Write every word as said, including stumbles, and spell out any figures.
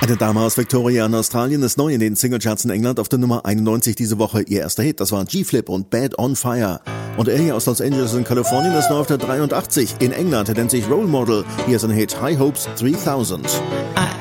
Eine Dame aus Victoria in Australien ist neu in den Singlecharts in England auf der Nummer einundneunzig diese Woche. Ihr erster Hit, das war G-Flip und Bad on Fire. Und er hier aus Los Angeles in Kalifornien ist neu auf der dreiundachtzig. In England, er nennt sich Role Model. Hier ist ein Hit, High Hopes dreitausend. I